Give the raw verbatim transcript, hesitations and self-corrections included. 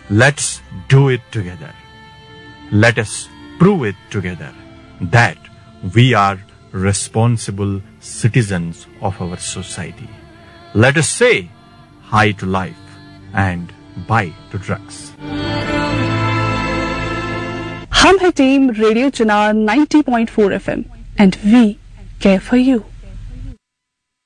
Let's do it together. Let us prove it together that we are responsible citizens of our society. Let us say hi to life and bye to drugs. हम है team radio Chunar ninety point four F M and we care for you.